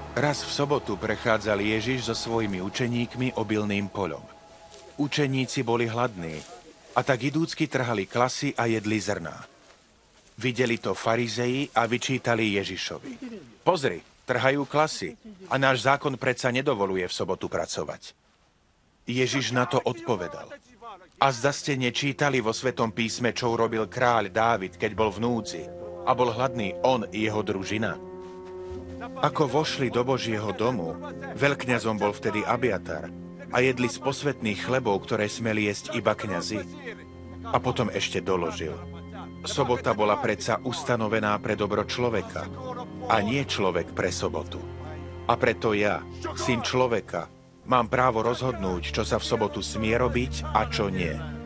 Raz v sobotu prechádzal Ježiš so svojimi učeníkmi obilným poľom. Učeníci boli hladní a tak idúcky trhali klasy a jedli zrná. Videli to farizeji a vyčítali Ježišovi. Pozri, trhajú klasy a náš zákon predsa nedovoluje v sobotu pracovať. Ježiš na to odpovedal. A zda ste nečítali vo Svetom písme, čo urobil kráľ Dávid, keď bol v núdzi a bol hladný on i jeho družina? Ako vošli do Božieho domu, veľkňazom bol vtedy Abiatar, a jedli z posvätných chlebov, ktoré smeli jesť iba kňazi. A potom ešte doložil. Sobota bola predsa ustanovená pre dobro človeka, a nie človek pre sobotu. A preto ja, syn človeka, mám právo rozhodnúť, čo sa v sobotu smie robiť a čo nie.